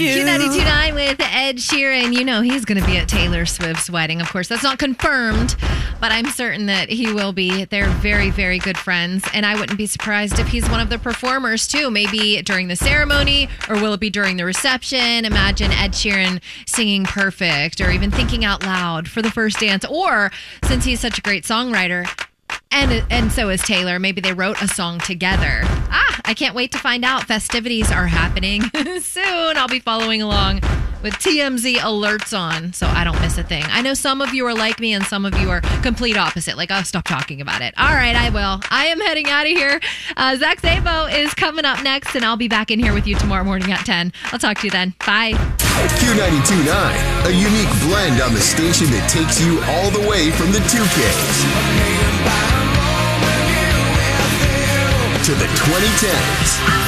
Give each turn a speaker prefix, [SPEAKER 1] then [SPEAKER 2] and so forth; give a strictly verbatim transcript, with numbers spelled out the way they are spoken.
[SPEAKER 1] Q ninety-two point nine with Ed Sheeran. You know he's going to be at Taylor Swift's wedding. Of course, that's not confirmed, but I'm certain that he will be. They're very, very good friends, and I wouldn't be surprised if he's one of the performers, too. Maybe during the ceremony, or will it be during the reception? Imagine Ed Sheeran singing Perfect, or even thinking out loud for the first dance. Or, since he's such a great songwriter, And and so is Taylor. Maybe they wrote a song together. Ah, I can't wait to find out. Festivities are happening soon. I'll be following along with T M Z alerts on so I don't miss a thing. I know some of you are like me and some of you are complete opposite. Like, oh, stop talking about it. All right, I will. I am heading out of here. Uh, Zach Szabo is coming up next, and I'll be back in here with you tomorrow morning at ten. I'll talk to you then. Bye.
[SPEAKER 2] Q ninety-two point nine, a unique blend on the station that takes you all the way from the two Ks to the twenty tens.